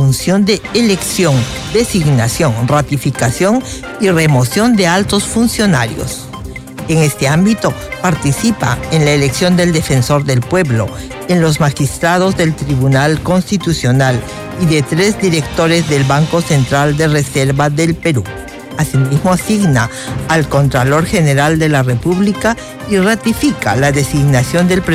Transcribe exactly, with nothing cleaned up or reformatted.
función de elección, designación, ratificación y remoción de altos funcionarios. En este ámbito participa en la elección del Defensor del Pueblo, en los magistrados del Tribunal Constitucional y de tres directores del Banco Central de Reserva del Perú. Asimismo, asigna al Contralor General de la República y ratifica la designación del presidente